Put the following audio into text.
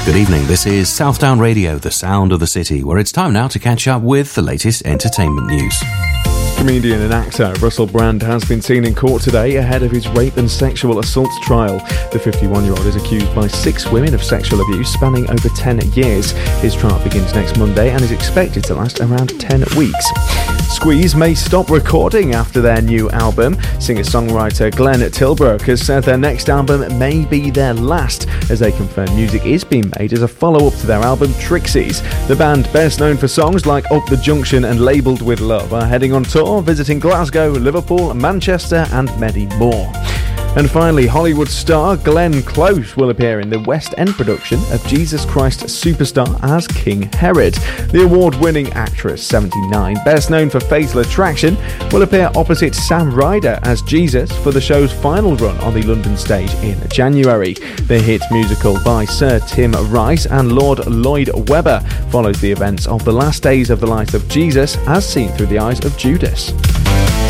Good evening, this is Southdown Radio, the sound of the city, where it's time now to catch up with the latest entertainment news. Comedian and actor Russell Brand has been seen in court today ahead of his rape and sexual assault trial. The 51-year-old is accused by 6 women of sexual abuse spanning over 10 years. His trial begins next Monday and is expected to last around 10 weeks. Squeeze may stop recording after their new album. Singer-songwriter Glenn Tilbrook has said their next album may be their last, as they confirm music is being made as a follow-up to their album Trixies. The band, best known for songs like Up the Junction and Labelled with Love, are heading on tour, visiting Glasgow, Liverpool, Manchester and many more. And finally, Hollywood star Glenn Close will appear in the West End production of Jesus Christ Superstar as King Herod. The award-winning actress, 79, best known for Fatal Attraction, will appear opposite Sam Ryder as Jesus for the show's final run on the London stage in January. The hit musical by Sir Tim Rice and Lord Lloyd Webber follows the events of the last days of the life of Jesus as seen through the eyes of Judas.